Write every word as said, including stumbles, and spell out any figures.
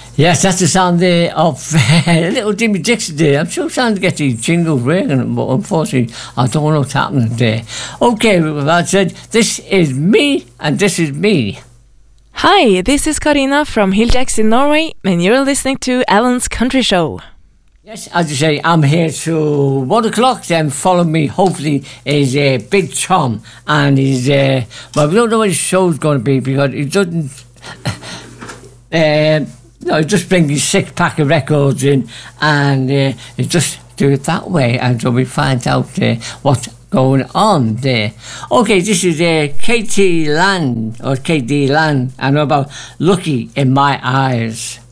Yes, that's the sound there of uh, little Jimmy Dixon there. I'm still trying to get these jingles working, but unfortunately, I don't know what's happening there. Okay, with that said, this is me, and this is me. Hi, this is Karina from Hilljax in Norway, and you're listening to Alan's Country Show. Yes, as you say, I'm here till one o'clock. Then follow me, hopefully, is uh, Big Tom. And he's, uh, well, we don't know what his show's going to be because he doesn't, uh, no, he just brings his six pack of records in and uh, he just do it that way. And so we find out uh, what's going on there. Okay, this is uh, Katie Land, or K D Land, I know about Lucky in My Eyes.